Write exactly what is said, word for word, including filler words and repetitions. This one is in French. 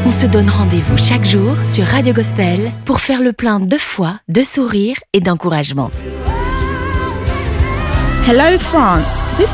On se donne rendez-vous chaque jour sur Radio Gospel pour faire le plein de foi, de sourire et d'encouragement. Hello France, this